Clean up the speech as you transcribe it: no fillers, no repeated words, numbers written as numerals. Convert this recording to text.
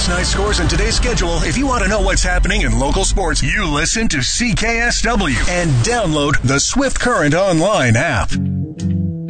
last night's scores and today's schedule, if you want to know what's happening in local sports, you listen to CKSW and download the Swift Current online app.